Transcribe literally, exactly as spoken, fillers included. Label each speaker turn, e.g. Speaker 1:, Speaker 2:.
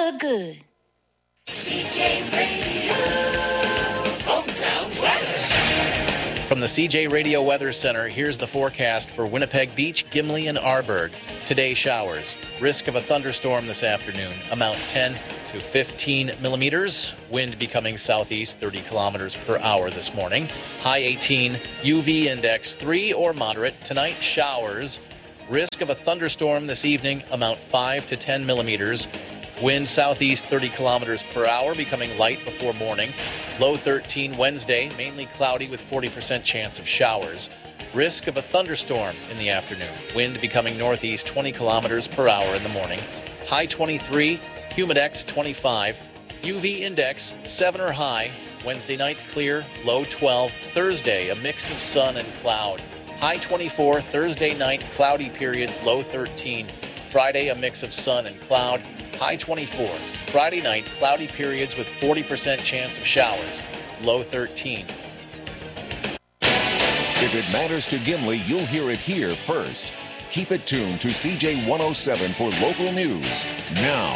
Speaker 1: look good.
Speaker 2: C J Radio, hometown weather.
Speaker 3: From the C J Radio Weather Center, here's the forecast for Winnipeg Beach, Gimli, and Arborg. Today, showers. Risk of a thunderstorm this afternoon. Amount ten to fifteen millimeters. Wind becoming southeast thirty kilometers per hour this morning. High eighteen. U V index three or moderate. Tonight, showers. Risk of a thunderstorm this evening. Amount five to ten millimeters. Wind southeast thirty kilometers per hour, becoming light before morning. Low thirteen Wednesday, mainly cloudy with forty percent chance of showers. Risk of a thunderstorm in the afternoon. Wind becoming northeast twenty kilometers per hour in the morning. High twenty-three, humidex twenty-five, U V index seven or high. Wednesday night clear, low twelve. Thursday, a mix of sun and cloud. High twenty-four, Thursday night cloudy periods, low thirteen. Friday, a mix of sun and cloud. High twenty-four. Friday night, cloudy periods with forty percent chance of showers. Low thirteen.
Speaker 4: If it matters to Gimli, you'll hear it here first. Keep it tuned to C J one oh seven for local news. Now.